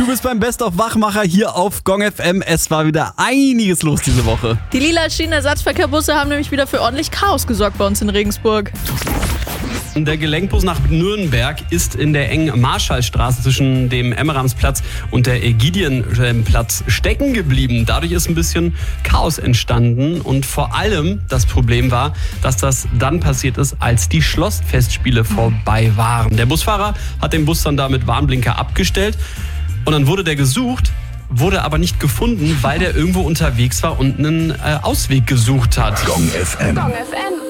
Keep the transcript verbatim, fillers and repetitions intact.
Du bist beim Best of Wachmacher hier auf Gong F M. Es war wieder einiges los diese Woche. Die lila Schienenersatzverkehrbusse haben nämlich wieder für ordentlich Chaos gesorgt bei uns in Regensburg. Der Gelenkbus nach Nürnberg ist in der engen Marschallstraße zwischen dem Emmeramsplatz und der Ägidienplatz stecken geblieben. Dadurch ist ein bisschen Chaos entstanden und vor allem das Problem war, dass das dann passiert ist, als die Schlossfestspiele vorbei waren. Der Busfahrer hat den Bus dann da mit Warnblinker abgestellt und dann wurde der gesucht, wurde aber nicht gefunden, weil der irgendwo unterwegs war und einen äh, Ausweg gesucht hat. Gong F M. Gong F M.